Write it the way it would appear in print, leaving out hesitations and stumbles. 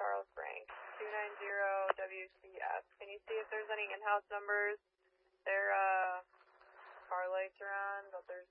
Charles Frank, 290 WCF. Can you see if there's any in-house numbers? Their car lights are on, but there's